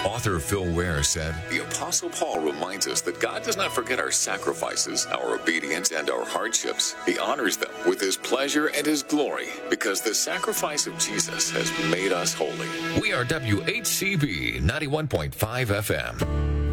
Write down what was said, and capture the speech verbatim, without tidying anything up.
Author Phil Ware said, The Apostle Paul reminds us that God does not forget our sacrifices, our obedience, and our hardships. He honors them with his pleasure and his glory because the sacrifice of Jesus has made us holy. We are W H C B ninety-one point five F M.